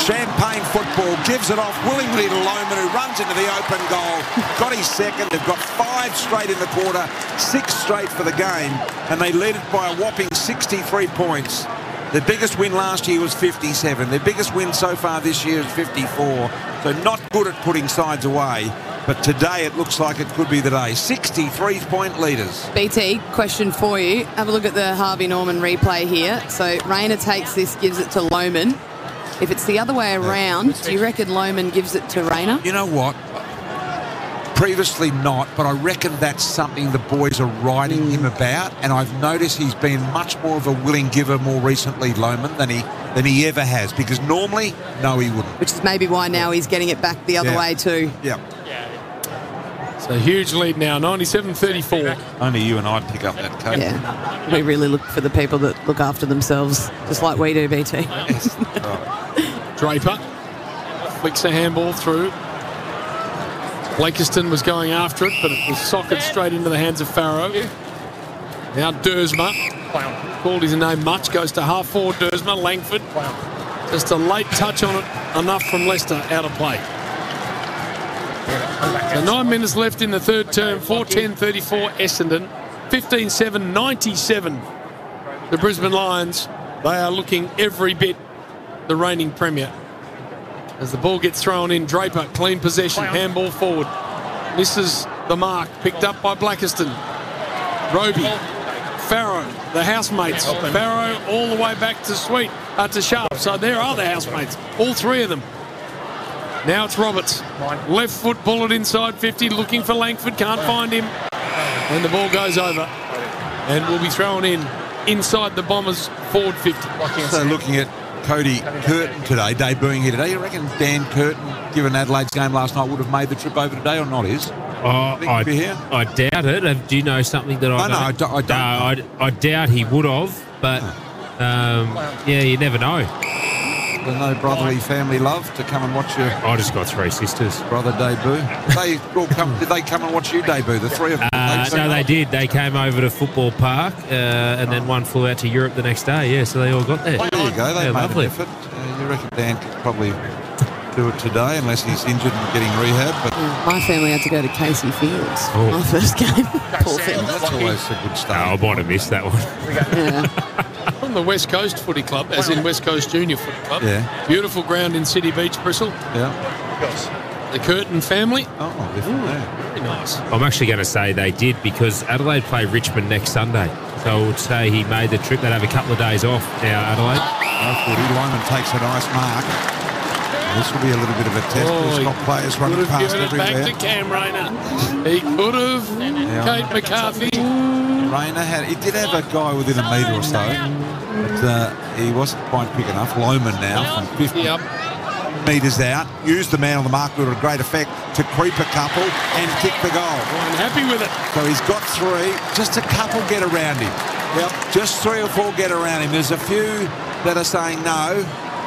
Champagne football, gives it off willingly to Lohmann, who runs into the open goal. Got his second. They've got 5 straight in the quarter, 6 straight for the game, and they led it by a whopping 63 points. Their biggest win last year was 57. Their biggest win so far this year is 54. So not good at putting sides away. But today it looks like it could be the day. 63-point leaders. BT, question for you. Have a look at the Harvey Norman replay here. So Rayner takes this, gives it to Lohmann. If it's the other way around, do you reckon Lohmann gives it to Rayner? You know what? Previously not, but I reckon that's something the boys are writing him about, and I've noticed he's been much more of a willing giver more recently, Lohmann, than he ever has, because normally, no, he wouldn't. Which is maybe why now he's getting it back the other way too. Yeah. So huge lead now, 97-34. Only you and I pick up that code. Yeah. We really look for the people that look after themselves, just like we do, BT. Yes. Draper flicks a handball through. Blakiston was going after it, but it was socked straight into the hands of Farrow. Now Dersma, called his name much, goes to half forward Dersma, Langford. Just a late touch on it, enough from Leicester, out of play. So 9 minutes left in the third term, 4:10-34 Essendon, 15-7-97. The Brisbane Lions, they are looking every bit the reigning premier. As the ball gets thrown in, Draper, clean possession, handball forward. Misses the mark, picked up by Blakiston. Roby, Farrow, the housemates. Farrow all the way back to to Sharp. So there are the housemates, all 3 of them. Now it's Roberts. Left foot bullet inside 50, looking for Langford, can't find him. And the ball goes over and will be thrown in inside the Bombers' forward 50. So looking at Cody Curtin today, debuting here today, you reckon Dan Curtin, given Adelaide's game last night, would have made the trip over today or not? I doubt it. Do you know something that I don't? I don't. I doubt he would have, but yeah, you never know. There's no brotherly family love to come and watch your... I just got 3 sisters. Brother debut. Did they come and watch you debut, the 3 of them? No, they did. They came over to Football Park and then one flew out to Europe the next day. Yeah, so they all got there. Well, there you go. They made lovely. an effort. You reckon Dan could probably do it today unless he's injured and getting rehab. But my family had to go to Casey Fields. My first game. Poor thing. That's always a good start. I might have missed that one. Yeah. From the West Coast Footy Club, as in West Coast Junior Footy Club. Yeah. Beautiful ground in City Beach, Bristol. Yeah. The Curtin family. Oh, different there. Very nice. I'm actually going to say they did because Adelaide play Richmond next Sunday. So I would say he made the trip. They'd have a couple of days off now, Adelaide. Lohmann takes a nice mark. This will be a little bit of a test. He's got players running past everywhere. Back to Cam Rayner. He could have. Kate McCarthy. Rayner he did have a guy within a metre or so, but he wasn't quite quick enough. Lohmann now from 50 metres out. Used the man on the mark with a great effect to creep a couple and kick the goal. I'm happy with it. So he's got 3. Just a couple get around him. Yep. Just 3 or 4 get around him. There's a few that are saying no,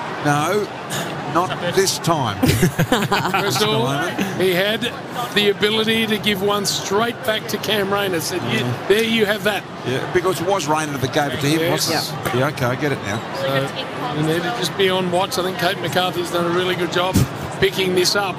not this time. Bristol, he had the ability to give one straight back to Cam Rayner. Said, there you have that. Yeah, because it was Rayner that gave it to him, Yes. wasn't it? Yeah, okay, I get it now. So you need to just be on watch. I think Kate McCarthy's done a really good job picking this up.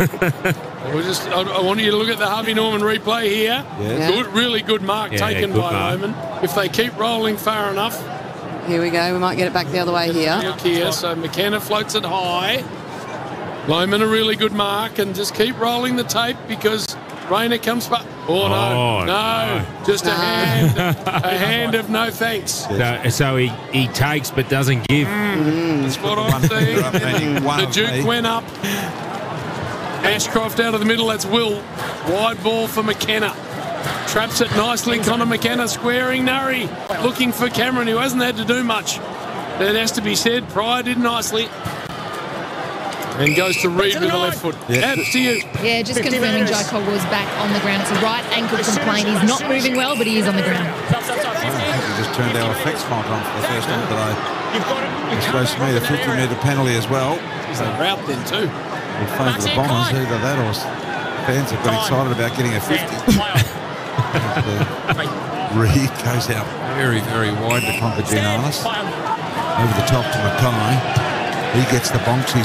I want you to look at the Harvey Norman replay here. Yes. Good, really good mark taken by Lohmann. If they keep rolling far enough. Here we go. We might get it back the other way here. Look here. So McKenna floats it high. Lohmann a really good mark, and just keep rolling the tape because Rayner comes back. No. Just a hand of no thanks. So he takes but doesn't give. That's what I'm saying. The Duke went up. Ashcroft out of the middle. That's Will. Wide ball for McKenna. Traps it nicely. Connor McKenna squaring Nurry. Looking for Cameron, who hasn't had to do much. That has to be said. Pryor did nicely. And goes to Reid with the left foot. Abs to you. Yeah, just confirming Jai Caldwell's back on the ground. It's a right ankle complaint. He's not moving well, but he is on the ground. I think we just turned our effects mic on for the first time today. It's supposed to be the 50-metre penalty as well. He's a route then too. We'll favour the Bombers, either that or fans have got excited about getting a 50. Reid goes out very, very wide to Converginalis. Over the top to Mackay. He gets the bonks.